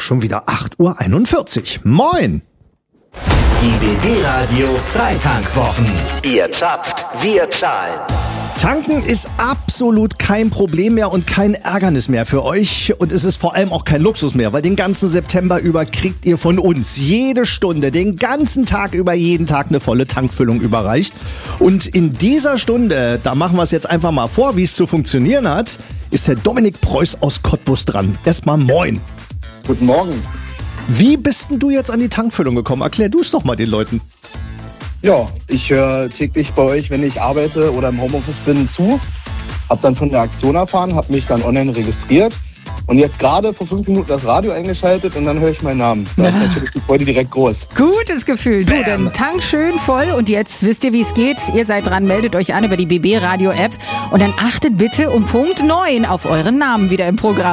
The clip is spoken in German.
schon wieder 8:41 Uhr. Moin! Die BB-Radio Freitankwochen. Ihr zapft, wir zahlen. Tanken ist absolut kein Problem mehr und kein Ärgernis mehr für euch. Und es ist vor allem auch kein Luxus mehr, weil den ganzen September über kriegt ihr von uns jede Stunde, den ganzen Tag über, jeden Tag eine volle Tankfüllung überreicht. Und in dieser Stunde, da machen wir es jetzt einfach mal vor, wie es zu funktionieren hat, ist der Dominik Preuß aus Cottbus dran. Erstmal moin. Guten Morgen. Wie bist denn du jetzt an die Tankfüllung gekommen? Erklär du es doch mal den Leuten. Ja, ich höre täglich bei euch, wenn ich arbeite oder im Homeoffice bin, zu. Hab dann von der Aktion erfahren, hab mich dann online registriert und jetzt gerade vor 5 Minuten das Radio eingeschaltet und dann höre ich meinen Namen. Da ist natürlich die Freude direkt groß. Gutes Gefühl. Du, dann Tank schön voll und jetzt wisst ihr, wie es geht. Ihr seid dran, meldet euch an über die BB Radio App und dann achtet bitte um Punkt 9 auf euren Namen wieder im Programm.